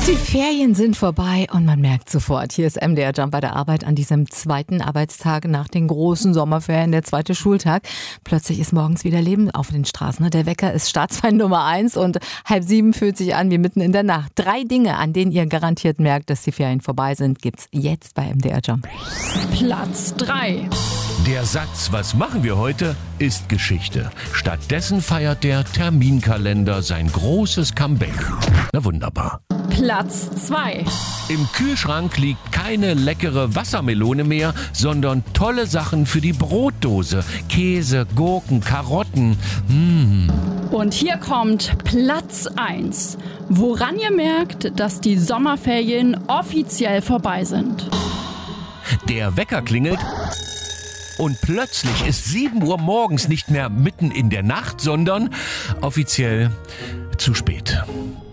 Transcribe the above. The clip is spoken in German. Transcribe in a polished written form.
Die Ferien sind vorbei und man merkt sofort, hier ist MDR Jump bei der Arbeit an diesem zweiten Arbeitstag nach den großen Sommerferien, der zweite Schultag. Plötzlich ist morgens wieder Leben auf den Straßen. Der Wecker ist Staatsfeind Nummer 1 und 6:30 fühlt sich an wie mitten in der Nacht. 3 Dinge, an denen ihr garantiert merkt, dass die Ferien vorbei sind, gibt's jetzt bei MDR Jump. Platz 3. Der Satz, was machen wir heute, ist Geschichte. Stattdessen feiert der Terminkalender sein großes Comeback. Na wunderbar. Platz 2. Im Kühlschrank liegt keine leckere Wassermelone mehr, sondern tolle Sachen für die Brotdose. Käse, Gurken, Karotten. Und hier kommt Platz 1. Woran ihr merkt, dass die Sommerferien offiziell vorbei sind. Der Wecker klingelt und plötzlich ist 7 Uhr morgens nicht mehr mitten in der Nacht, sondern offiziell zu spät.